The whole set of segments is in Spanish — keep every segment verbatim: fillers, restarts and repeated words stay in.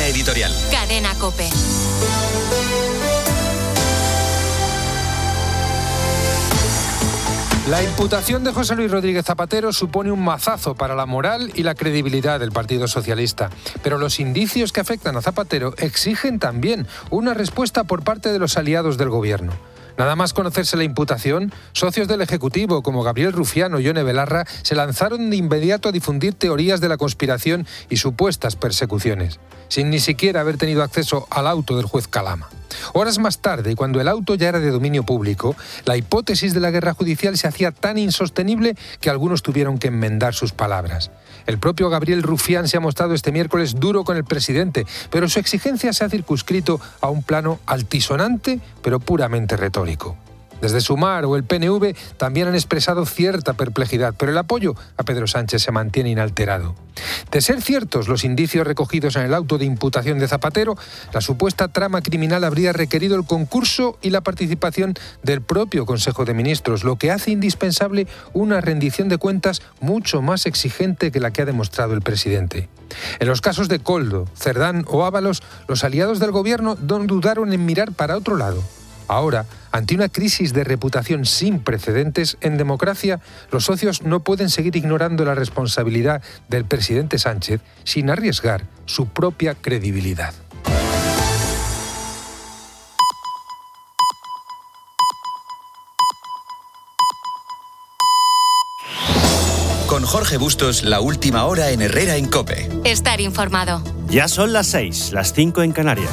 editorial. Cadena COPE. La imputación de José Luis Rodríguez Zapatero supone un mazazo para la moral y la credibilidad del Partido Socialista. Pero los indicios que afectan a Zapatero exigen también una respuesta por parte de los aliados del Gobierno. Nada más conocerse la imputación, socios del Ejecutivo como Gabriel Rufián y Ione Belarra se lanzaron de inmediato a difundir teorías de la conspiración y supuestas persecuciones, sin ni siquiera haber tenido acceso al auto del juez Calama. Horas más tarde, y cuando el auto ya era de dominio público, la hipótesis de la guerra judicial se hacía tan insostenible que algunos tuvieron que enmendar sus palabras. El propio Gabriel Rufián se ha mostrado este miércoles duro con el presidente, pero su exigencia se ha circunscrito a un plano altisonante, pero puramente retórico. Desde Sumar o el P N V también han expresado cierta perplejidad, pero el apoyo a Pedro Sánchez se mantiene inalterado. De ser ciertos los indicios recogidos en el auto de imputación de Zapatero, la supuesta trama criminal habría requerido el concurso y la participación del propio Consejo de Ministros, lo que hace indispensable una rendición de cuentas mucho más exigente que la que ha demostrado el presidente. En los casos de Koldo, Cerdán o Ábalos, los aliados del Gobierno no dudaron en mirar para otro lado. Ahora, ante una crisis de reputación sin precedentes en democracia, los socios no pueden seguir ignorando la responsabilidad del presidente Sánchez sin arriesgar su propia credibilidad. Con Jorge Bustos, la última hora en Herrera en COPE. Estar informado. Ya son las seis, las cinco en Canarias.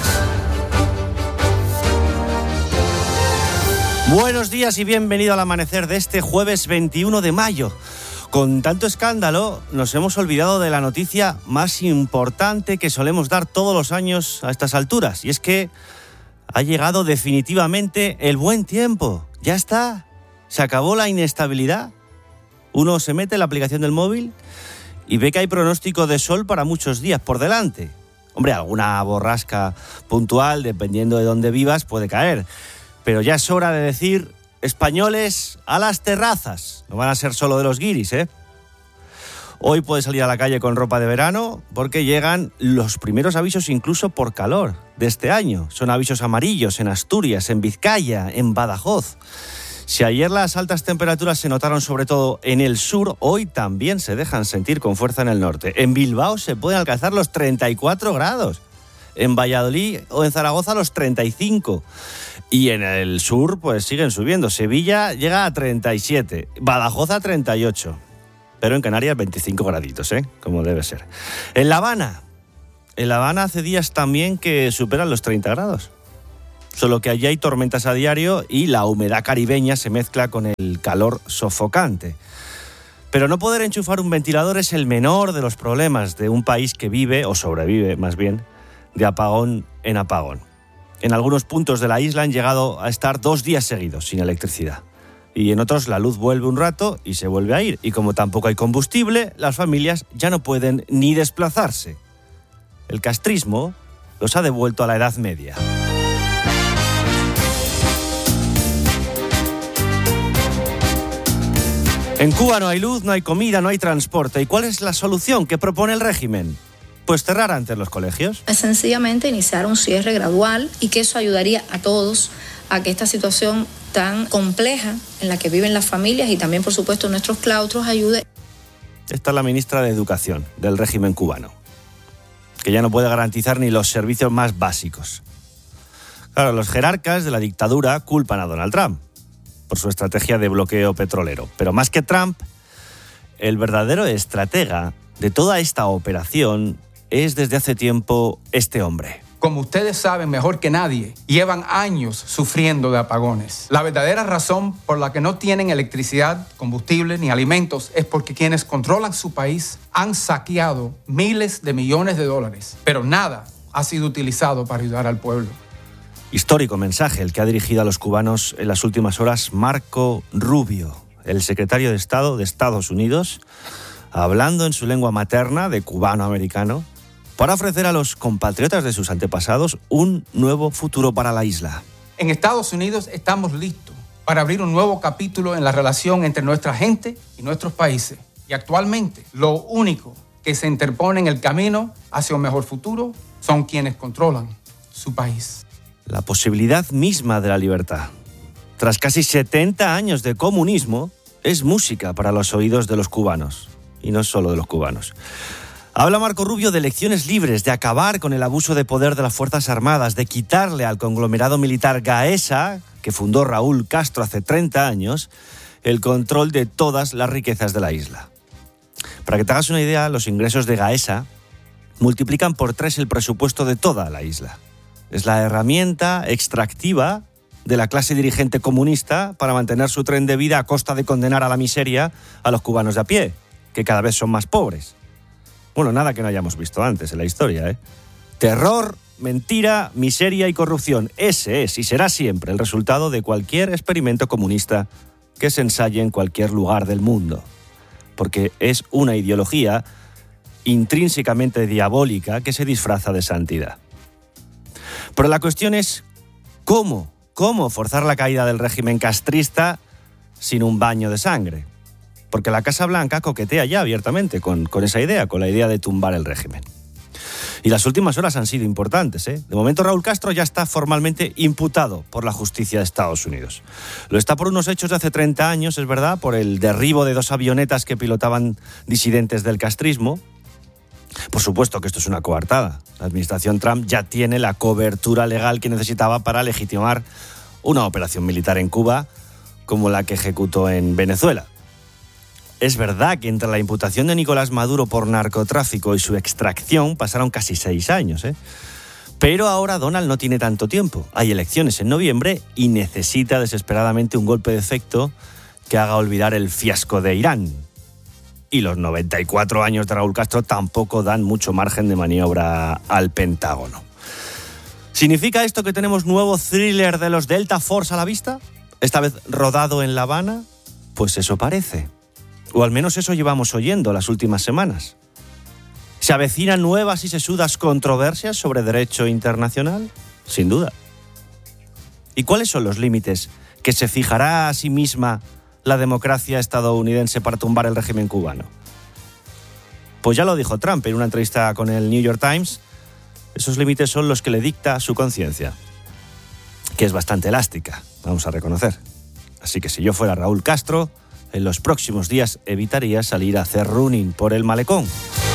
Buenos días y bienvenido al amanecer de este jueves veintiuno de mayo. Con tanto escándalo, nos hemos olvidado de la noticia más importante que solemos dar todos los años a estas alturas. Y es que ha llegado definitivamente el buen tiempo. Ya está. Se acabó la inestabilidad. Uno se mete en la aplicación del móvil y ve que hay pronóstico de sol para muchos días por delante. Hombre, alguna borrasca puntual, dependiendo de dónde vivas, puede caer. Pero ya es hora de decir, españoles, a las terrazas. No van a ser solo de los guiris, ¿eh? Hoy puedes salir a la calle con ropa de verano porque llegan los primeros avisos incluso por calor de este año. Son avisos amarillos en Asturias, en Vizcaya, en Badajoz. Si ayer las altas temperaturas se notaron sobre todo en el sur, hoy también se dejan sentir con fuerza en el norte. En Bilbao se pueden alcanzar los treinta y cuatro grados. En Valladolid o en Zaragoza los treinta y cinco. Y en el sur pues siguen subiendo. Sevilla llega a treinta y siete, Badajoz a treinta y ocho. Pero en Canarias veinticinco graditos, ¿eh? Como debe ser. En La Habana. En La Habana hace días también que superan los treinta grados. Solo que allí hay tormentas a diario y la humedad caribeña se mezcla con el calor sofocante. Pero no poder enchufar un ventilador es el menor de los problemas de un país que vive, o sobrevive más bien, de apagón en apagón. En algunos puntos de la isla han llegado a estar dos días seguidos sin electricidad. Y en otros la luz vuelve un rato y se vuelve a ir. Y como tampoco hay combustible, las familias ya no pueden ni desplazarse. El castrismo los ha devuelto a la Edad Media. En Cuba no hay luz, no hay comida, no hay transporte. ¿Y cuál es la solución que propone el régimen? Pues cerrar antes los colegios. Es sencillamente iniciar un cierre gradual y que eso ayudaría a todos a que esta situación tan compleja en la que viven las familias y también, por supuesto, nuestros claustros ayude. Esta es la ministra de Educación del régimen cubano, que ya no puede garantizar ni los servicios más básicos. Claro, los jerarcas de la dictadura culpan a Donald Trump por su estrategia de bloqueo petrolero. Pero más que Trump, el verdadero estratega de toda esta operación es desde hace tiempo este hombre. Como ustedes saben mejor que nadie, llevan años sufriendo de apagones. La verdadera razón por la que no tienen electricidad, combustible ni alimentos es porque quienes controlan su país han saqueado miles de millones de dólares, pero nada ha sido utilizado para ayudar al pueblo. Histórico mensaje el que ha dirigido a los cubanos en las últimas horas Marco Rubio, el secretario de Estado de Estados Unidos, hablando en su lengua materna de cubano-americano, para ofrecer a los compatriotas de sus antepasados un nuevo futuro para la isla. En Estados Unidos estamos listos para abrir un nuevo capítulo en la relación entre nuestra gente y nuestros países. Y actualmente lo único que se interpone en el camino hacia un mejor futuro son quienes controlan su país. La posibilidad misma de la libertad, tras casi setenta años de comunismo, es música para los oídos de los cubanos. Y no solo de los cubanos. Habla Marco Rubio de elecciones libres, de acabar con el abuso de poder de las Fuerzas Armadas, de quitarle al conglomerado militar Gaesa, que fundó Raúl Castro hace treinta años, el control de todas las riquezas de la isla. Para que te hagas una idea, los ingresos de Gaesa multiplican por tres el presupuesto de toda la isla. Es la herramienta extractiva de la clase dirigente comunista para mantener su tren de vida a costa de condenar a la miseria a los cubanos de a pie, que cada vez son más pobres. Bueno, nada que no hayamos visto antes en la historia, ¿eh? Terror, mentira, miseria y corrupción. Ese es y será siempre el resultado de cualquier experimento comunista que se ensaye en cualquier lugar del mundo. Porque es una ideología intrínsecamente diabólica que se disfraza de santidad. Pero la cuestión es ¿cómo? ¿Cómo forzar la caída del régimen castrista sin un baño de sangre? Porque la Casa Blanca coquetea ya abiertamente con, con esa idea, con la idea de tumbar el régimen. Y las últimas horas han sido importantes, ¿eh? De momento Raúl Castro ya está formalmente imputado por la justicia de Estados Unidos. Lo está por unos hechos de hace treinta años, es verdad, por el derribo de dos avionetas que pilotaban disidentes del castrismo. Por supuesto que esto es una coartada. La administración Trump ya tiene la cobertura legal que necesitaba para legitimar una operación militar en Cuba como la que ejecutó en Venezuela. Es verdad que entre la imputación de Nicolás Maduro por narcotráfico y su extracción pasaron casi seis años, ¿eh? Pero ahora Donald no tiene tanto tiempo. Hay elecciones en noviembre y necesita desesperadamente un golpe de efecto que haga olvidar el fiasco de Irán. Y los noventa y cuatro años de Raúl Castro tampoco dan mucho margen de maniobra al Pentágono. ¿Significa esto que tenemos nuevo thriller de los Delta Force a la vista? ¿Esta vez rodado en La Habana? Pues eso parece. O al menos eso llevamos oyendo las últimas semanas. ¿Se avecinan nuevas y sesudas controversias sobre derecho internacional? Sin duda. ¿Y cuáles son los límites que se fijará a sí misma la democracia estadounidense para tumbar el régimen cubano? Pues ya lo dijo Trump en una entrevista con el New York Times. Esos límites son los que le dicta su conciencia, que es bastante elástica, vamos a reconocer. Así que si yo fuera Raúl Castro, en los próximos días evitaría salir a hacer running por el malecón.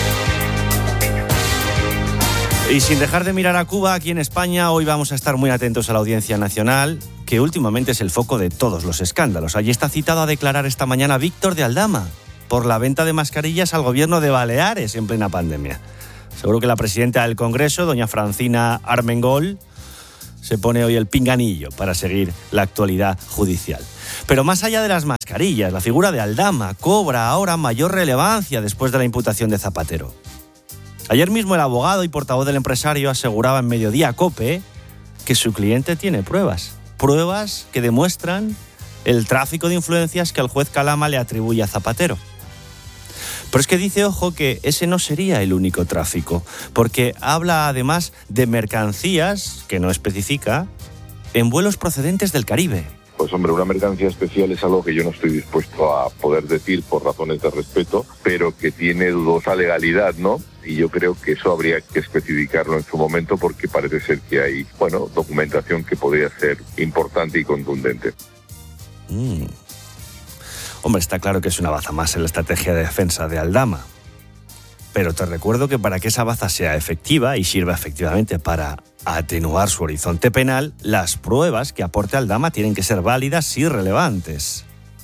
Y sin dejar de mirar a Cuba, aquí en España, hoy vamos a estar muy atentos a la Audiencia Nacional, que últimamente es el foco de todos los escándalos. Allí está citado a declarar esta mañana Víctor de Aldama por la venta de mascarillas al gobierno de Baleares en plena pandemia. Seguro que la presidenta del Congreso, doña Francina Armengol, se pone hoy el pinganillo para seguir la actualidad judicial. Pero más allá de las mascarillas, la figura de Aldama cobra ahora mayor relevancia después de la imputación de Zapatero. Ayer mismo el abogado y portavoz del empresario aseguraba en Mediodía COPE que su cliente tiene pruebas. Pruebas que demuestran el tráfico de influencias que el juez Calama le atribuye a Zapatero. Pero es que dice, ojo, que ese no sería el único tráfico, porque habla además de mercancías, que no especifica, en vuelos procedentes del Caribe. Pues hombre, una mercancía especial es algo que yo no estoy dispuesto a poder decir por razones de respeto, pero que tiene dudosa legalidad, ¿no? Y yo creo que eso habría que especificarlo en su momento porque parece ser que hay, bueno, documentación que podría ser importante y contundente. Mm. Hombre, está claro que es una baza más en la estrategia de defensa de Aldama. Pero te recuerdo que para que esa baza sea efectiva y sirva efectivamente para atenuar su horizonte penal, las pruebas que aporte Aldama tienen que ser válidas y relevantes.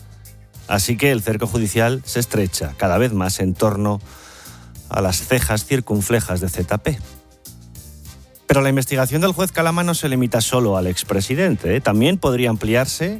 Así que el cerco judicial se estrecha cada vez más en torno a las cejas circunflejas de Z P. Pero la investigación del juez Calama no se limita solo al expresidente, ¿eh? También podría ampliarse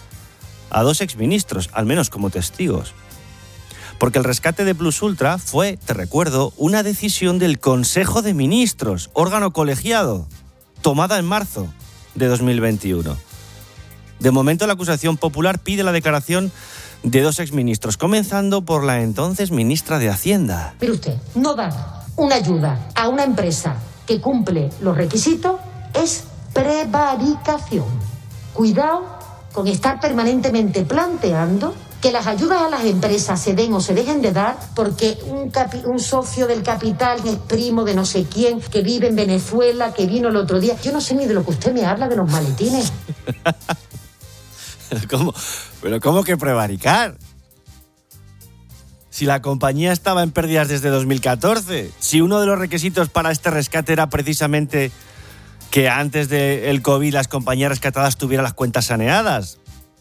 a dos exministros, al menos como testigos. Porque el rescate de Plus Ultra fue, te recuerdo, una decisión del Consejo de Ministros, órgano colegiado, tomada en marzo de dos mil veintiuno. De momento, la acusación popular pide la declaración de dos exministros, comenzando por la entonces ministra de Hacienda. Pero usted, no dar una ayuda a una empresa que cumple los requisitos es prevaricación. Cuidado con estar permanentemente planteando que las ayudas a las empresas se den o se dejen de dar porque un, capi- un socio del capital es primo de no sé quién, que vive en Venezuela, que vino el otro día. Yo no sé ni de lo que usted me habla de los maletines. ¿Cómo? ¿Pero cómo que prevaricar? Si la compañía estaba en pérdidas desde dos mil catorce, si uno de los requisitos para este rescate era precisamente que antes del COVID las compañías rescatadas tuvieran las cuentas saneadas.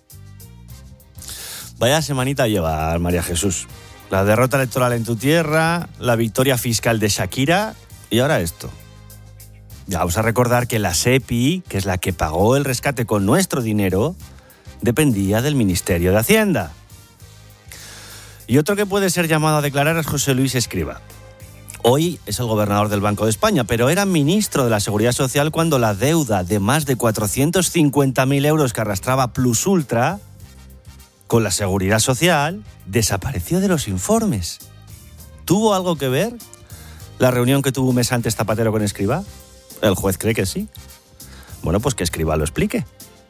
Vaya semanita lleva, María Jesús. La derrota electoral en tu tierra, la victoria fiscal de Shakira y ahora esto. Ya vamos a recordar que la SEPI, que es la que pagó el rescate con nuestro dinero, dependía del Ministerio de Hacienda. Y otro que puede ser llamado a declarar es José Luis Escrivá. Hoy es el gobernador del Banco de España, pero era ministro de la Seguridad Social cuando la deuda de más de cuatrocientos cincuenta mil euros que arrastraba Plus Ultra con la Seguridad Social desapareció de los informes. ¿Tuvo algo que ver la reunión que tuvo un mes antes Zapatero con Escrivá? El juez cree que sí. Bueno, pues que Escrivá lo explique.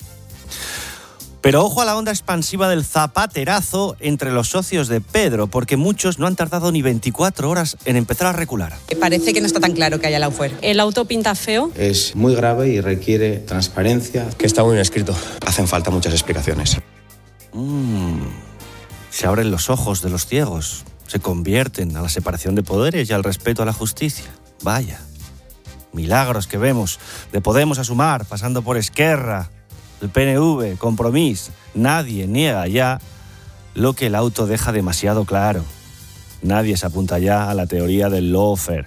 Pero ojo a la onda expansiva del zapaterazo entre los socios de Pedro, porque muchos no han tardado ni veinticuatro horas en empezar a recular. Parece que no está tan claro que haya lawfare. El auto pinta feo. Es muy grave y requiere transparencia. Que está muy bien escrito. Hacen falta muchas explicaciones. Mm, se abren los ojos de los ciegos, se convierten a la separación de poderes y al respeto a la justicia. Vaya, milagros que vemos, de Podemos a Sumar, pasando por Esquerra, el P N V, Compromís. Nadie niega ya lo que el auto deja demasiado claro. Nadie se apunta ya a la teoría del lawfare.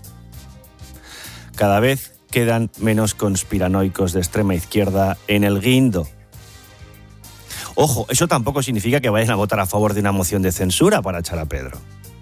Cada vez quedan menos conspiranoicos de extrema izquierda en el guindo. Ojo, eso tampoco significa que vayan a votar a favor de una moción de censura para echar a Pedro.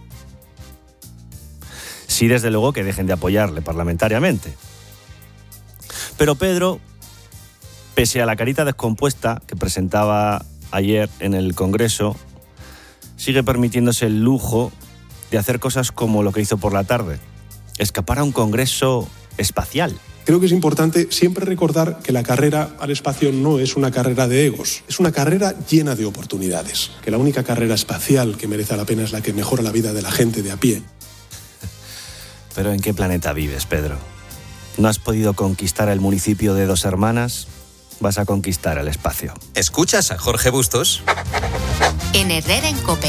Sí, desde luego, que dejen de apoyarle parlamentariamente. Pero Pedro, pese a la carita descompuesta que presentaba ayer en el Congreso, sigue permitiéndose el lujo de hacer cosas como lo que hizo por la tarde: escapar a un congreso espacial. Creo que es importante siempre recordar que la carrera al espacio no es una carrera de egos, es una carrera llena de oportunidades, que la única carrera espacial que merece la pena es la que mejora la vida de la gente de a pie. ¿Pero en qué planeta vives, Pedro? ¿No has podido conquistar el municipio de Dos Hermanas? Vas a conquistar el espacio. ¿Escuchas a Jorge Bustos? En Herrera en COPE.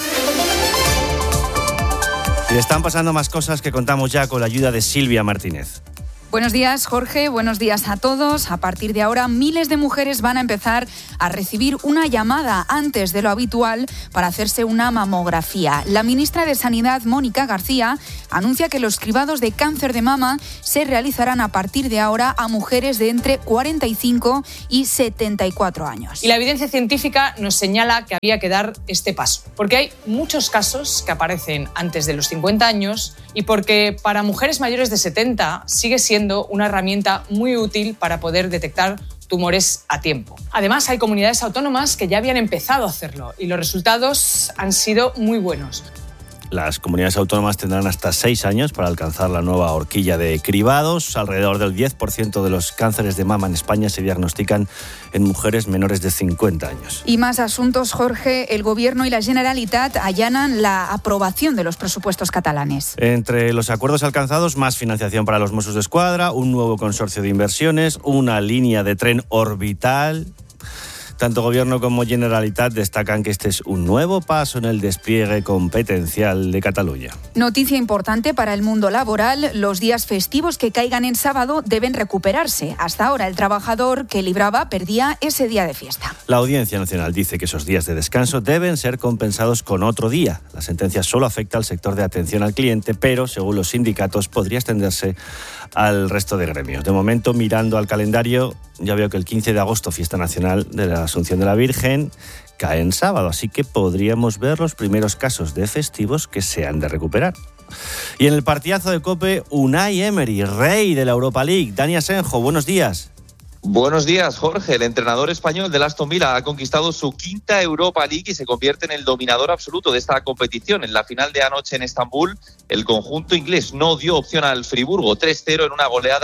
Y están pasando más cosas que contamos ya con la ayuda de Silvia Martínez. Buenos días, Jorge. Buenos días a todos. A partir de ahora, miles de mujeres van a empezar a recibir una llamada antes de lo habitual para hacerse una mamografía. La ministra de Sanidad, Mónica García, anuncia que los cribados de cáncer de mama se realizarán a partir de ahora a mujeres de entre cuarenta y cinco y setenta y cuatro años. Y la evidencia científica nos señala que había que dar este paso, porque hay muchos casos que aparecen antes de los cincuenta años y porque para mujeres mayores de setenta sigue siendo una herramienta muy útil para poder detectar tumores a tiempo. Además, hay comunidades autónomas que ya habían empezado a hacerlo y los resultados han sido muy buenos. Las comunidades autónomas tendrán hasta seis años para alcanzar la nueva horquilla de cribados. Alrededor del diez por ciento de los cánceres de mama en España se diagnostican en mujeres menores de cincuenta años. Y más asuntos, Jorge. El Gobierno y la Generalitat allanan la aprobación de los presupuestos catalanes. Entre los acuerdos alcanzados, más financiación para los Mossos d'Esquadra, un nuevo consorcio de inversiones, una línea de tren orbital. Tanto Gobierno como Generalitat destacan que este es un nuevo paso en el despliegue competencial de Cataluña. Noticia importante para el mundo laboral: los días festivos que caigan en sábado deben recuperarse. Hasta ahora el trabajador que libraba perdía ese día de fiesta. La Audiencia Nacional dice que esos días de descanso deben ser compensados con otro día. La sentencia solo afecta al sector de atención al cliente, pero según los sindicatos podría extenderse al resto de gremios. De momento, mirando al calendario, ya veo que el quince de agosto, fiesta nacional de la Asunción de la Virgen, cae en sábado, así que podríamos ver los primeros casos de festivos que se han de recuperar. Y en el partidazo de COPE, Unai Emery, rey de la Europa League. Dani Asenjo, buenos días. Buenos días, Jorge. El entrenador español del Aston Villa ha conquistado su quinta Europa League y se convierte en el dominador absoluto de esta competición. En la final de anoche en Estambul, el conjunto inglés no dio opción al Friburgo, tres cero en una goleada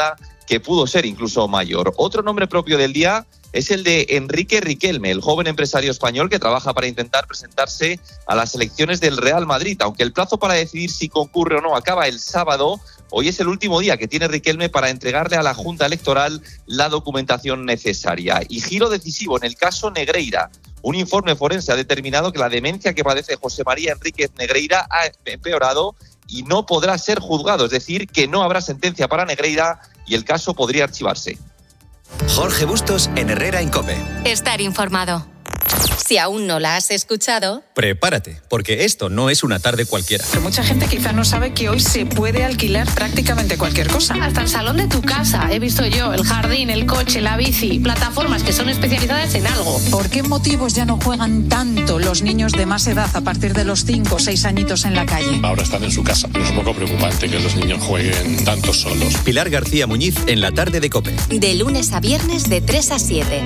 que pudo ser incluso mayor. Otro nombre propio del día es el de Enrique Riquelme, el joven empresario español que trabaja para intentar presentarse a las elecciones del Real Madrid. Aunque el plazo para decidir si concurre o no acaba el sábado, hoy es el último día que tiene Riquelme para entregarle a la Junta Electoral la documentación necesaria. Y giro decisivo en el caso Negreira. Un informe forense ha determinado que la demencia que padece José María Enríquez Negreira ha empeorado y no podrá ser juzgado, es decir, que no habrá sentencia para Negreira y el caso podría archivarse. Jorge Bustos en Herrera en COPE. Estar informado. Si aún no la has escuchado, Prepárate, porque esto no es una tarde cualquiera. Pero mucha gente quizá no sabe que hoy se puede alquilar prácticamente cualquier cosa. Hasta el salón de tu casa, he visto yo, el jardín, el coche, la bici, plataformas que son especializadas en algo. ¿Por qué motivos ya no juegan tanto los niños de más edad a partir de los cinco o seis añitos en la calle? Ahora están en su casa, pero es un poco preocupante que los niños jueguen tanto solos. Pilar García Muñiz en la tarde de COPE. de lunes a viernes de tres a siete.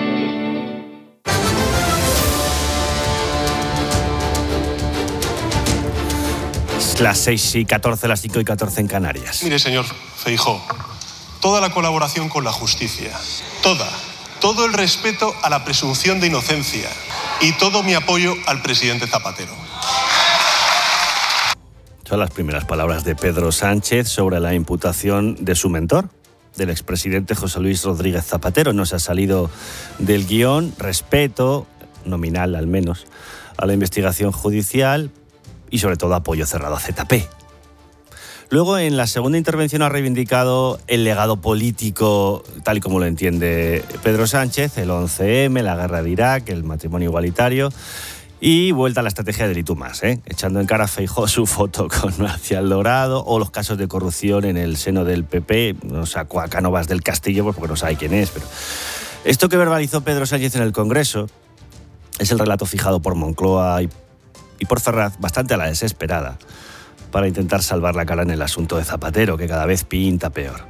Las seis y catorce, las cinco y catorce en Canarias. Mire, señor Feijóo, toda la colaboración con la justicia, toda, todo el respeto a la presunción de inocencia y todo mi apoyo al presidente Zapatero. Son las primeras palabras de Pedro Sánchez sobre la imputación de su mentor, del expresidente José Luis Rodríguez Zapatero. No se ha salido del guión, respeto, nominal al menos, a la investigación judicial y sobre todo apoyo cerrado a Z P. Luego, en la segunda intervención, ha reivindicado el legado político, tal y como lo entiende Pedro Sánchez, el once eme, la guerra de Irak, el matrimonio igualitario y vuelta a la estrategia del y tú más, ¿eh? echando en cara a Feijóo su foto con Marcial Dorado o los casos de corrupción en el seno del P P. No sacó a Cánovas del Castillo porque no sabe quién es, pero esto que verbalizó Pedro Sánchez en el Congreso es el relato fijado por Moncloa y y por Ferraz, bastante a la desesperada, para intentar salvar la cara en el asunto de Zapatero, que cada vez pinta peor.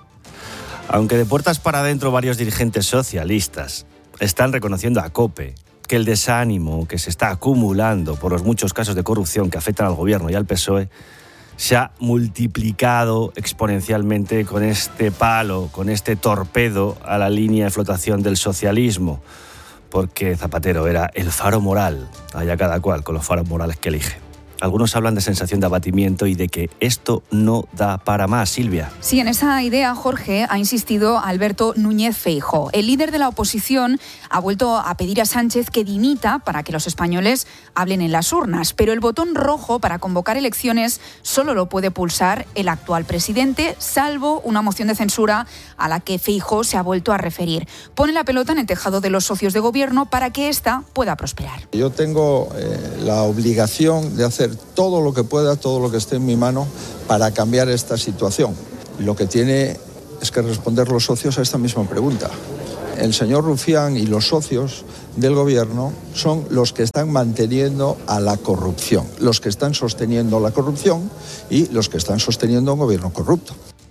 Aunque de puertas para adentro varios dirigentes socialistas están reconociendo a COPE que el desánimo que se está acumulando por los muchos casos de corrupción que afectan al gobierno y al P S O E se ha multiplicado exponencialmente con este palo, con este torpedo a la línea de flotación del socialismo, porque Zapatero era el faro moral, allá cada cual con los faros morales que elige. Algunos hablan de sensación de abatimiento y de que esto no da para más, Silvia. Sí, en esa idea, Jorge, ha insistido Alberto Núñez Feijóo. El líder de la oposición ha vuelto a pedir a Sánchez que dimita para que los españoles hablen en las urnas, pero el botón rojo para convocar elecciones solo lo puede pulsar el actual presidente, salvo una moción de censura a la que Feijóo se ha vuelto a referir. Pone la pelota en el tejado de los socios de gobierno para que ésta pueda prosperar. Yo tengo eh, la obligación de hacer todo lo que pueda, todo lo que esté en mi mano para cambiar esta situación. Lo que tiene es que responder los socios a esta misma pregunta. El señor Rufián y los socios del gobierno son los que están manteniendo a la corrupción, los que están sosteniendo la corrupción y los que están sosteniendo un gobierno corrupto.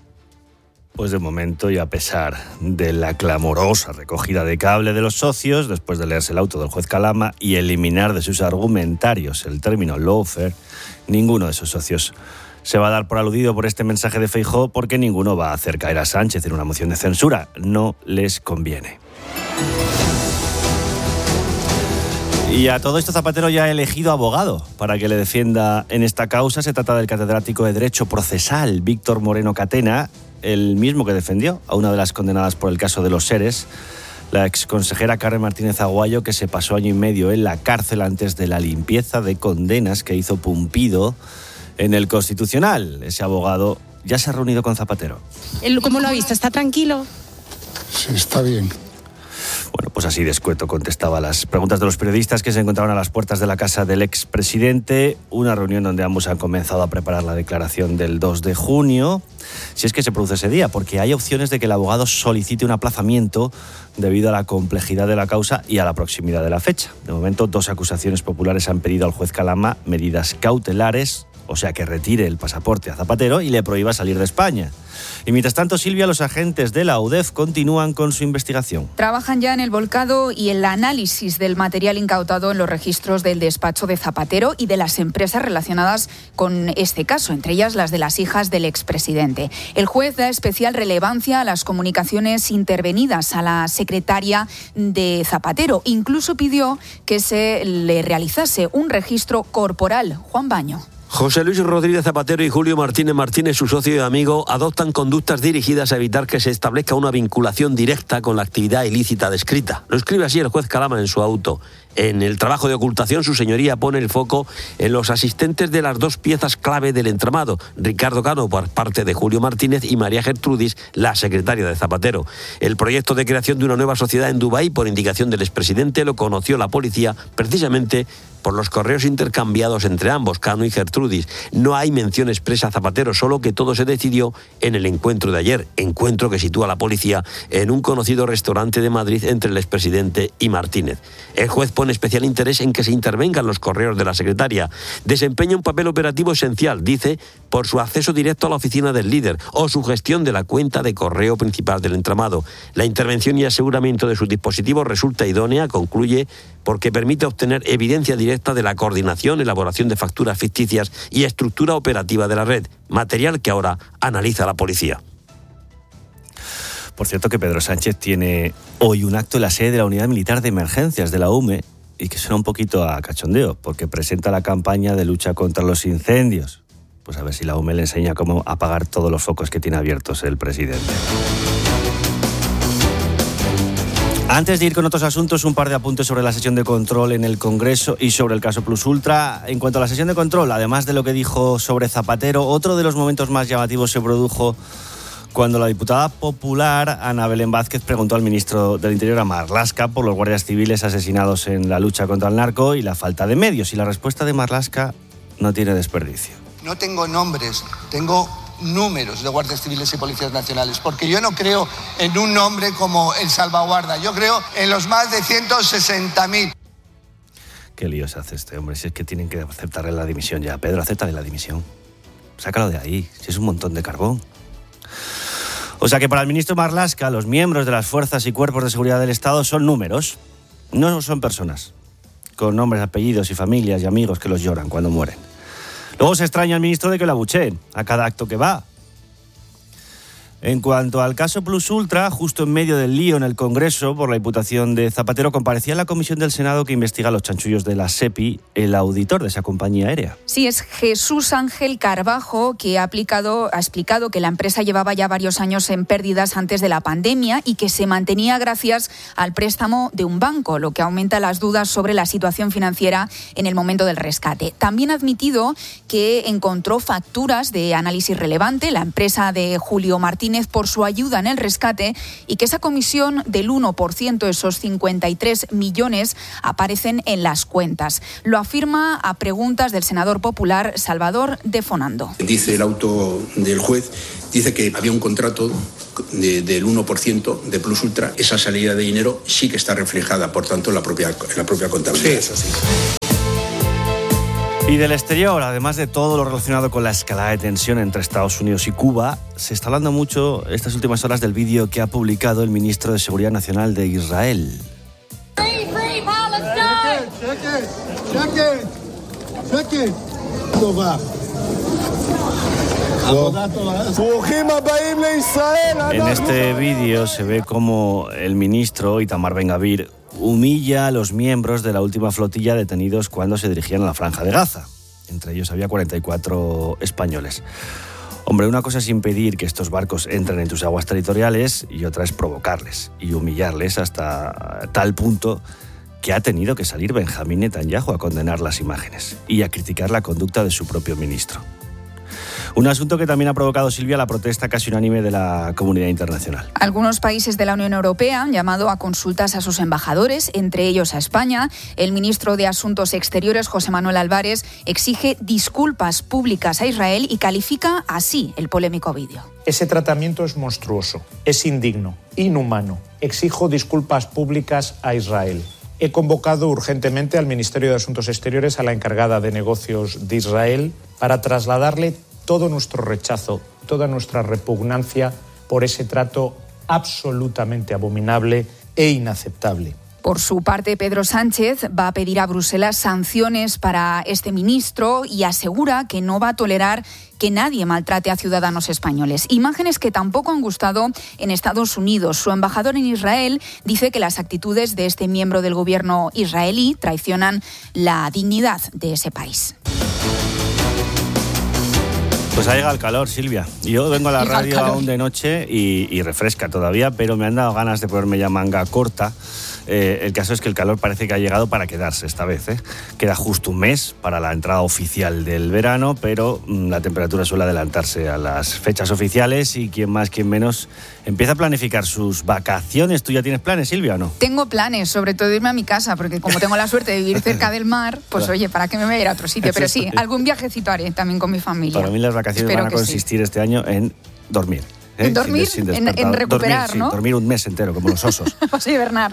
Pues de momento, y a pesar de la clamorosa recogida de cable de los socios, después de leerse el auto del juez Calama y eliminar de sus argumentarios el término lawfare, ninguno de esos socios se va a dar por aludido por este mensaje de Feijóo, porque ninguno va a hacer caer a Sánchez en una moción de censura. No les conviene. Y a todo esto Zapatero ya ha elegido abogado para que le defienda en esta causa. Se trata del catedrático de Derecho Procesal Víctor Moreno Catena, el mismo que defendió a una de las condenadas por el caso de los seres, la exconsejera Carmen Martínez Aguayo, que se pasó año y medio en la cárcel antes de la limpieza de condenas que hizo Pumpido en el Constitucional. Ese abogado ya se ha reunido con Zapatero. ¿Cómo lo ha visto? ¿Está tranquilo? Sí, está bien. Bueno, pues así de escueto contestaba a las preguntas de los periodistas que se encontraban a las puertas de la casa del expresidente. Una reunión donde ambos han comenzado a preparar la declaración del dos de junio, si es que se produce ese día, porque hay opciones de que el abogado solicite un aplazamiento debido a la complejidad de la causa y a la proximidad de la fecha. De momento, dos acusaciones populares han pedido al juez Calama medidas cautelares, o sea, que retire el pasaporte a Zapatero y le prohíba salir de España. Y mientras tanto, Silvia, los agentes de la U D E F continúan con su investigación. Trabajan ya en el volcado y el análisis del material incautado en los registros del despacho de Zapatero y de las empresas relacionadas con este caso, entre ellas las de las hijas del expresidente. El juez da especial relevancia a las comunicaciones intervenidas a la secretaria de Zapatero. Incluso pidió que se le realizase un registro corporal. Juan Baño. José Luis Rodríguez Zapatero y Julio Martínez Martínez, su socio y amigo, adoptan conductas dirigidas a evitar que se establezca una vinculación directa con la actividad ilícita descrita. Lo escribe así el juez Calama en su auto. En el trabajo de ocultación, su señoría pone el foco en los asistentes de las dos piezas clave del entramado, Ricardo Cano por parte de Julio Martínez y María Gertrudis, la secretaria de Zapatero. El proyecto de creación de una nueva sociedad en Dubái, por indicación del expresidente, lo conoció la policía precisamente por los correos intercambiados entre ambos, Cano y Gertrudis. No hay mención expresa a Zapatero, solo que todo se decidió en el encuentro de ayer, encuentro que sitúa la policía en un conocido restaurante de Madrid entre el expresidente y Martínez. El juez pone especial interés en que se intervengan los correos de la secretaria. Desempeña un papel operativo esencial, dice, por su acceso directo a la oficina del líder o su gestión de la cuenta de correo principal del entramado. La intervención y aseguramiento de sus dispositivos resulta idónea, concluye, porque permite obtener evidencia directa de la coordinación, elaboración de facturas ficticias y estructura operativa de la red, material que ahora analiza la policía. Por cierto que Pedro Sánchez tiene hoy un acto en la sede de la Unidad Militar de Emergencias de la U M E y que suena un poquito a cachondeo, porque presenta la campaña de lucha contra los incendios. Pues a ver si la U M E le enseña cómo apagar todos los focos que tiene abiertos el presidente. Antes de ir con otros asuntos, un par de apuntes sobre la sesión de control en el Congreso y sobre el caso Plus Ultra. En cuanto a la sesión de control, además de lo que dijo sobre Zapatero, otro de los momentos más llamativos se produjo cuando la diputada popular Ana Belén Vázquez preguntó al ministro del Interior, a Marlaska, por los guardias civiles asesinados en la lucha contra el narco y la falta de medios. Y la respuesta de Marlaska no tiene desperdicio. No tengo nombres, tengo números de guardias civiles y policías nacionales, porque yo no creo en un nombre como el salvaguarda, yo creo en los más de ciento sesenta mil. Qué lío se hace este hombre, si es que tienen que aceptarle la dimisión ya. Pedro, acéptale la dimisión. Sácalo de ahí, si es un montón de carbón. O sea que para el ministro Marlaska, los miembros de las fuerzas y cuerpos de seguridad del Estado son números, no son personas, con nombres, apellidos y familias y amigos que los lloran cuando mueren. Luego se extraña al ministro de que lo abucheen a cada acto que va. En cuanto al caso Plus Ultra, justo en medio del lío en el Congreso por la imputación de Zapatero, comparecía en la comisión del Senado que investiga los chanchullos de la SEPI, el auditor de esa compañía aérea. Sí, es Jesús Ángel Carbajo, que ha, aplicado, ha explicado que la empresa llevaba ya varios años en pérdidas antes de la pandemia y que se mantenía gracias al préstamo de un banco, lo que aumenta las dudas sobre la situación financiera en el momento del rescate. También ha admitido que encontró facturas de análisis relevante, la empresa de Julio Martínez, por su ayuda en el rescate, y que esa comisión del uno por ciento, esos cincuenta y tres millones, aparecen en las cuentas. Lo afirma a preguntas del senador popular Salvador de Fonando. Dice el auto del juez, dice que había un contrato de, del uno por ciento de Plus Ultra. Esa salida de dinero sí que está reflejada, por tanto, en la propia, en la propia contabilidad. Sí, eso sí. Y del exterior, además de todo lo relacionado con la escalada de tensión entre Estados Unidos y Cuba, se está hablando mucho estas últimas horas del vídeo que ha publicado el ministro de Seguridad Nacional de Israel. Free, free Palestine. Check it, check it, check it. En este vídeo se ve cómo el ministro Itamar Ben-Gvir humilla a los miembros de la última flotilla detenidos cuando se dirigían a la Franja de Gaza. Entre ellos había cuarenta y cuatro españoles. Hombre, una cosa es impedir que estos barcos entren en tus aguas territoriales y otra es provocarles y humillarles hasta tal punto que ha tenido que salir Benjamín Netanyahu a condenar las imágenes y a criticar la conducta de su propio ministro. Un asunto que también ha provocado, Silvia, la protesta casi unánime de la comunidad internacional. Algunos países de la Unión Europea han llamado a consultas a sus embajadores, entre ellos a España. El ministro de Asuntos Exteriores, José Manuel Álvarez, exige disculpas públicas a Israel y califica así el polémico vídeo. Ese tratamiento es monstruoso, es indigno, inhumano. Exijo disculpas públicas a Israel. He convocado urgentemente al Ministerio de Asuntos Exteriores, a la encargada de negocios de Israel, para trasladarle todo nuestro rechazo toda nuestra repugnancia por ese trato absolutamente abominable e inaceptable. Por su parte, Pedro Sánchez va a pedir a Bruselas sanciones para este ministro y asegura que no va a tolerar que nadie maltrate a ciudadanos españoles. Imágenes que tampoco han gustado en Estados Unidos. Su embajador en Israel dice que las actitudes de este miembro del gobierno israelí traicionan la dignidad de ese país. Pues ha llegado el calor, Silvia. Yo vengo a la Llega radio aún de noche y, y refresca todavía, pero me han dado ganas de ponerme ya manga corta. Eh, el caso es que el calor parece que ha llegado para quedarse esta vez, ¿eh? Queda justo un mes para la entrada oficial del verano, pero mmm, la temperatura suele adelantarse a las fechas oficiales y quien más, quien menos empieza a planificar sus vacaciones. ¿Tú ya tienes planes, Silvia, o no? Tengo planes, sobre todo irme a mi casa, porque como tengo la suerte de vivir cerca del mar, pues oye, ¿para qué me voy a ir a otro sitio? Pero sí, algún viajecito haré también con mi familia. Para mí las vacaciones Espero van a consistir sí. este año en dormir. ¿Eh? En dormir, sin, sin en, en recuperar, dormir, ¿no? Sí, dormir un mes entero, como los osos. Vas a hibernar.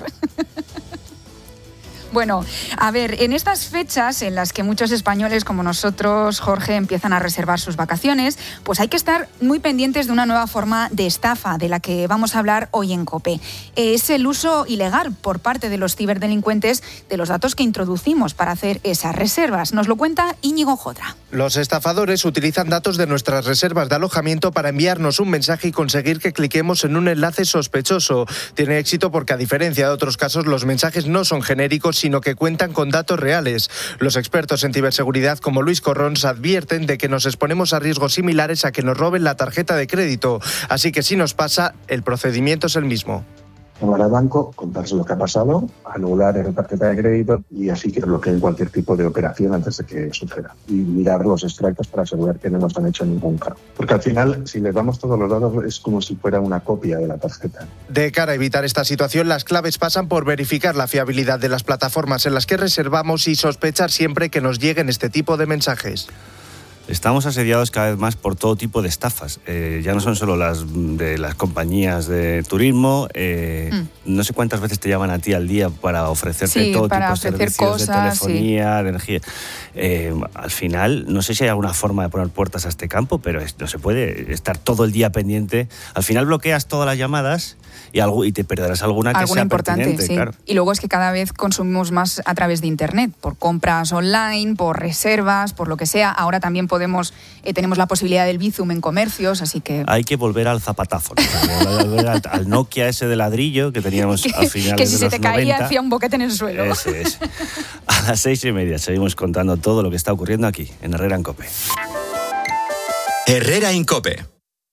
Bueno, a ver, en estas fechas en las que muchos españoles como nosotros, Jorge, empiezan a reservar sus vacaciones, pues hay que estar muy pendientes de una nueva forma de estafa de la que vamos a hablar hoy en COPE. Es el uso ilegal por parte de los ciberdelincuentes de los datos que introducimos para hacer esas reservas. Nos lo cuenta Íñigo Jodra. Los estafadores utilizan datos de nuestras reservas de alojamiento para enviarnos un mensaje y conseguir que cliquemos en un enlace sospechoso. Tiene éxito porque, a diferencia de otros casos, los mensajes no son genéricos, sino que cuentan con datos reales. Los expertos en ciberseguridad como Luis Corrons advierten de que nos exponemos a riesgos similares a que nos roben la tarjeta de crédito. Así que si nos pasa, el procedimiento es el mismo. Llamar al banco, contarse lo que ha pasado, anular la tarjeta de crédito y así que bloqueen cualquier tipo de operación antes de que suceda. Y mirar los extractos para asegurar que no nos han hecho ningún cargo. Porque al final, si les damos todos los datos, es como si fuera una copia de la tarjeta. De cara a evitar esta situación, las claves pasan por verificar la fiabilidad de las plataformas en las que reservamos y sospechar siempre que nos lleguen este tipo de mensajes. Estamos asediados cada vez más por todo tipo de estafas. Eh, ya no son solo las de las compañías de turismo. Eh, mm. No sé cuántas veces te llaman a ti al día para ofrecerte sí, todo para tipo de servicios cosas, de telefonía, sí. de energía. Eh, al final, no sé si hay alguna forma de poner puertas a este campo, pero es, no se puede estar todo el día pendiente. Al final bloqueas todas las llamadas y, algo, y te perderás alguna que alguna sea importante, pertinente. Sí. Claro. Y luego es que cada vez consumimos más a través de Internet, por compras online, por reservas, por lo que sea. Ahora también podemos eh, tenemos la posibilidad del Bizum en comercios, así que... Hay que volver al zapatazo, ¿no? volver al, al Nokia ese de ladrillo que teníamos que, al final que si de se te noventa. caía hacía un boquete en el suelo. Ese, ese. A las seis y media seguimos contando todo lo que está ocurriendo aquí, en Herrera en COPE. Herrera en COPE.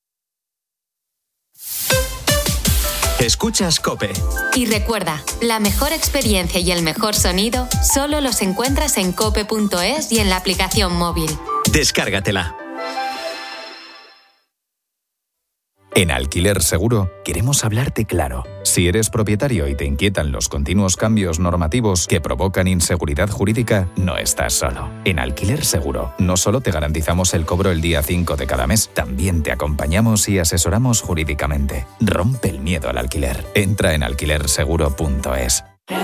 Escuchas COPE. Y recuerda, la mejor experiencia y el mejor sonido solo los encuentras en cope punto es y en la aplicación móvil. Descárgatela. En Alquiler Seguro queremos hablarte claro. Si eres propietario y te inquietan los continuos cambios normativos que provocan inseguridad jurídica, no estás solo. En Alquiler Seguro no solo te garantizamos el cobro el día cinco de cada mes, también te acompañamos y asesoramos jurídicamente. Rompe el miedo al alquiler. Entra en alquiler seguro punto es.